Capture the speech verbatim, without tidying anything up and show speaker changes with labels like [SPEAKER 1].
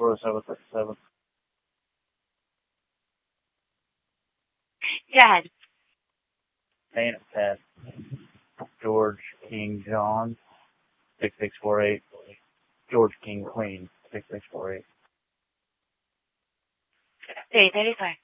[SPEAKER 1] four seven six seven.
[SPEAKER 2] Go ahead.
[SPEAKER 1] Paying it Ted. George King John six six four eight. George King Queen six six four eight.
[SPEAKER 2] Three thirty-four.